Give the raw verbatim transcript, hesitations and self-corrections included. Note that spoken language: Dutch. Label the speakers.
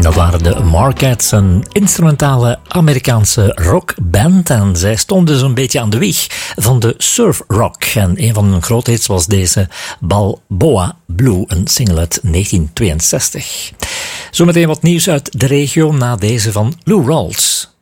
Speaker 1: Dat waren de Marquettes, een instrumentale Amerikaanse rockband. En zij stonden zo'n beetje aan de wieg van de surf rock. En een van hun grote hits was deze Balboa Blue, een single uit negentien tweeënzestig. Zometeen wat nieuws uit de regio na deze van Lou Rawls.